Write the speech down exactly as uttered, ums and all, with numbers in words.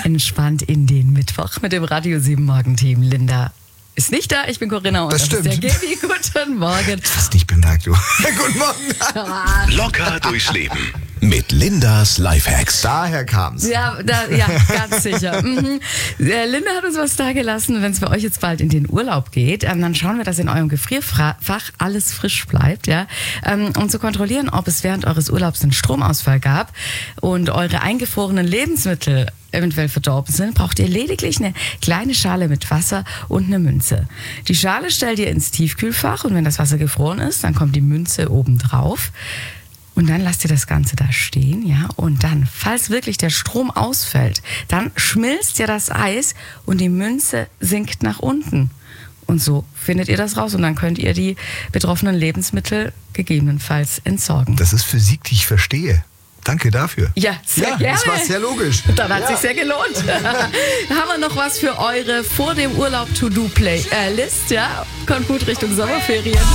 entspannt in den Mittwoch mit dem Radio sieben Morgenteam. Linda ist nicht da, ich bin Corinna und das, das stimmt. ist der Gaby. Guten Morgen. Was nicht bemerkt, du. Guten Morgen. Locker durchs Leben mit Lindas Lifehacks. Daher kam's. Ja, da, ja, ganz sicher. Mhm. Äh, Linda hat uns was da gelassen, wenn es bei euch jetzt bald in den Urlaub geht, ähm, dann schauen wir, dass in eurem Gefrierfach alles frisch bleibt, ja, ähm, um zu kontrollieren, ob es während eures Urlaubs einen Stromausfall gab und eure eingefrorenen Lebensmittel eventuell verdorben sind, braucht ihr lediglich eine kleine Schale mit Wasser und eine Münze. Die Schale stellt ihr ins Tiefkühlfach und wenn das Wasser gefroren ist, dann kommt die Münze oben drauf. Und dann lasst ihr das Ganze da stehen, ja. Und dann, falls wirklich der Strom ausfällt, dann schmilzt ja das Eis und die Münze sinkt nach unten. Und so findet ihr das raus und dann könnt ihr die betroffenen Lebensmittel gegebenenfalls entsorgen. Das ist Physik, die ich verstehe. Danke dafür. Ja, sehr ja, gerne. Das war sehr logisch. Dann hat ja. sich sehr gelohnt. Haben wir noch was für eure vor dem Urlaub To-Do-Play-List, ja? Kommt gut Richtung Sommerferien.